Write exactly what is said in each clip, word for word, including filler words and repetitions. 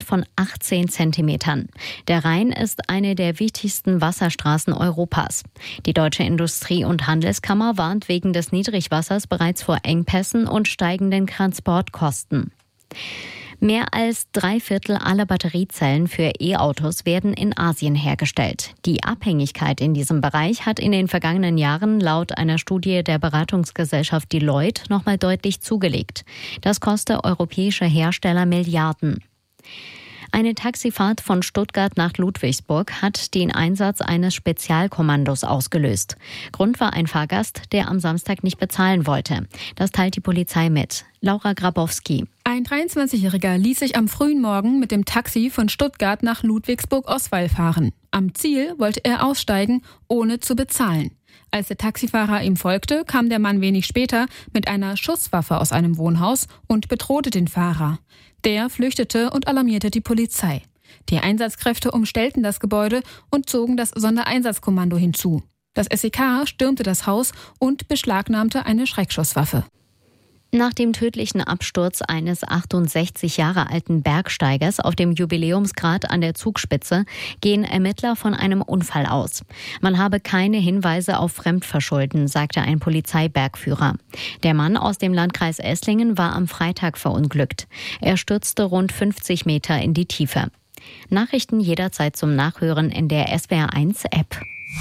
von achtzehn Zentimetern. Der Rhein ist eine der wichtigsten Wasserstraßen Europas. Die Deutsche Industrie- und Handelskammer warnt wegen des Niedrigwassers bereits vor Engpässen und steigenden Transportkosten. Mehr als drei Viertel aller Batteriezellen für E-Autos werden in Asien hergestellt. Die Abhängigkeit in diesem Bereich hat in den vergangenen Jahren laut einer Studie der Beratungsgesellschaft Deloitte nochmal deutlich zugelegt. Das koste europäische Hersteller Milliarden. Eine Taxifahrt von Stuttgart nach Ludwigsburg hat den Einsatz eines Spezialkommandos ausgelöst. Grund war ein Fahrgast, der am Samstag nicht bezahlen wollte. Das teilt die Polizei mit. Laura Grabowski. Ein dreiundzwanzigjähriger ließ sich am frühen Morgen mit dem Taxi von Stuttgart nach Ludwigsburg-Oswald fahren. Am Ziel wollte er aussteigen, ohne zu bezahlen. Als der Taxifahrer ihm folgte, kam der Mann wenig später mit einer Schusswaffe aus einem Wohnhaus und bedrohte den Fahrer. Der flüchtete und alarmierte die Polizei. Die Einsatzkräfte umstellten das Gebäude und zogen das Sondereinsatzkommando hinzu. Das S E K stürmte das Haus und beschlagnahmte eine Schreckschusswaffe. Nach dem tödlichen Absturz eines achtundsechzig Jahre alten Bergsteigers auf dem Jubiläumsgrat an der Zugspitze gehen Ermittler von einem Unfall aus. Man habe keine Hinweise auf Fremdverschulden, sagte ein Polizeibergführer. Der Mann aus dem Landkreis Esslingen war am Freitag verunglückt. Er stürzte rund fünfzig Meter in die Tiefe. Nachrichten jederzeit zum Nachhören in der S W R eins App.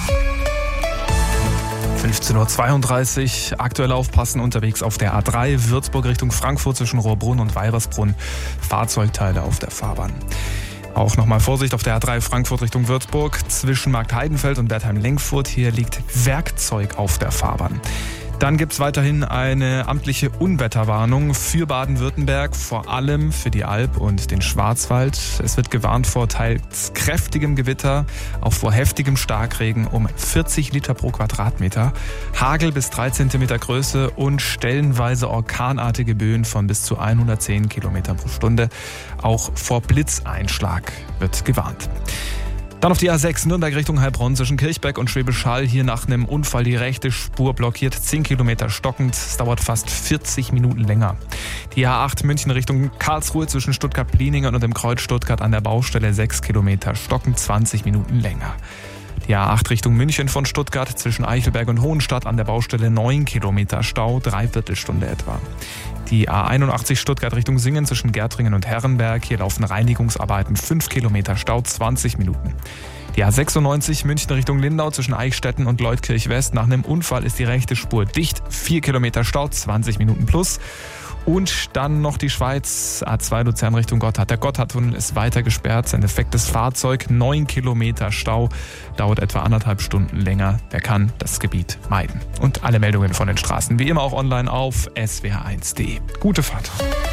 fünfzehn Uhr zweiunddreißig, aktuell aufpassen, unterwegs auf der A drei, Würzburg Richtung Frankfurt zwischen Rohrbrunn und Weibersbrunn, Fahrzeugteile auf der Fahrbahn. Auch nochmal Vorsicht auf der A drei Frankfurt Richtung Würzburg, zwischen Marktheidenfeld und Wertheim-Lenkfurt, hier liegt Werkzeug auf der Fahrbahn. Dann gibt es weiterhin eine amtliche Unwetterwarnung für Baden-Württemberg, vor allem für die Alb und den Schwarzwald. Es wird gewarnt vor teils kräftigem Gewitter, auch vor heftigem Starkregen um vierzig Liter pro Quadratmeter, Hagel bis drei Zentimeter Größe und stellenweise orkanartige Böen von bis zu hundertzehn Kilometern pro Stunde. Auch vor Blitzeinschlag wird gewarnt. Dann auf die A sechs Nürnberg Richtung Heilbronn zwischen Kirchberg und Schwäbisch Hall. Hier nach einem Unfall die rechte Spur blockiert, zehn Kilometer stockend. Es dauert fast vierzig Minuten länger. Die A acht München Richtung Karlsruhe zwischen Stuttgart-Pliningen und dem Kreuz Stuttgart an der Baustelle sechs Kilometer stockend, zwanzig Minuten länger. Die A acht Richtung München von Stuttgart zwischen Eichelberg und Hohenstadt an der Baustelle neun Kilometer Stau, Dreiviertelstunde etwa. Die A einundachtzig Stuttgart Richtung Singen zwischen Gärtringen und Herrenberg. Hier laufen Reinigungsarbeiten, fünf Kilometer Stau, zwanzig Minuten. Die A sechsundneunzig München Richtung Lindau zwischen Eichstätten und Leutkirch West. Nach einem Unfall ist die rechte Spur dicht, vier Kilometer Stau, zwanzig Minuten plus. Und dann noch die Schweiz, A zwei Luzern Richtung Gotthard. Der Gotthardtunnel ist weiter gesperrt, sein defektes Fahrzeug, neun Kilometer Stau, dauert etwa anderthalb Stunden länger. Wer kann, das Gebiet meiden. Und alle Meldungen von den Straßen wie immer auch online auf S W R eins punkt de. Gute Fahrt.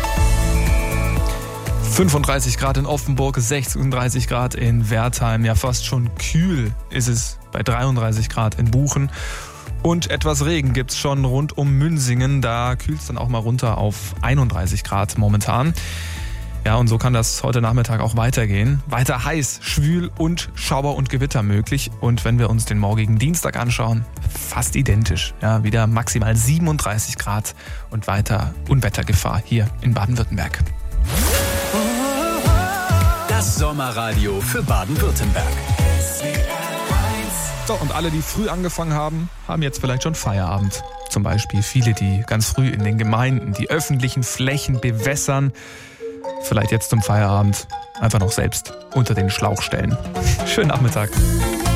fünfunddreißig Grad in Offenburg, sechsunddreißig Grad in Wertheim. Ja, fast schon kühl ist es bei dreiunddreißig Grad in Buchen. Und etwas Regen gibt's schon rund um Münsingen. Da kühlt's dann auch mal runter auf einunddreißig Grad momentan. Ja, und so kann das heute Nachmittag auch weitergehen. Weiter heiß, schwül und Schauer und Gewitter möglich. Und wenn wir uns den morgigen Dienstag anschauen, fast identisch. Ja, wieder maximal siebenunddreißig Grad und weiter Unwettergefahr hier in Baden-Württemberg. Das Sommerradio für Baden-Württemberg. So, und alle, die früh angefangen haben, haben jetzt vielleicht schon Feierabend. Zum Beispiel viele, die ganz früh in den Gemeinden die öffentlichen Flächen bewässern. Vielleicht jetzt zum Feierabend einfach noch selbst unter den Schlauch stellen. Schönen Nachmittag.